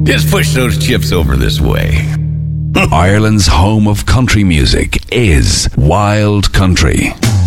Just push those chips over this way. Ireland's home of country music is Wild Country.